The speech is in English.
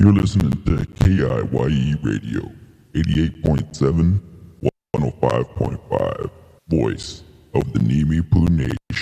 You're listening to KIYE Radio, 88.7, 105.5, voice of the Nimi Poo Nation.